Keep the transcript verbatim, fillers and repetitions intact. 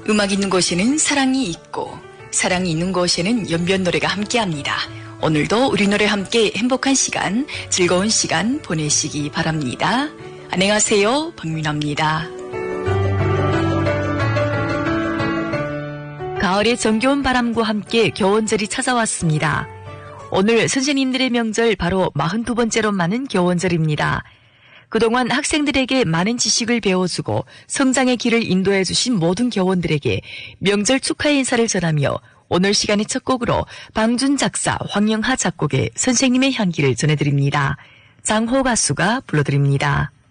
음악 있는 곳에는 사랑이 있고 사랑이 있는 곳에는 연변 노래가 함께합니다. 오늘도 우리 노래 함께 행복한 시간, 즐거운 시간 보내시기 바랍니다. 안녕하세요, 박민아입니다. 가을의 정겨운 바람과 함께 겨원절이 찾아왔습니다. 오늘 선생님들의 명절 바로 마흔두 번째로 많은 겨원절입니다. 그동안 학생들에게 많은 지식을 배워주고 성장의 길을 인도해 주신 모든 교원들에게 명절 축하의 인사를 전하며 오늘 시간의 첫 곡으로 방준 작사, 황영하 작곡의 선생님의 향기를 전해드립니다. 장호 가수가 불러드립니다.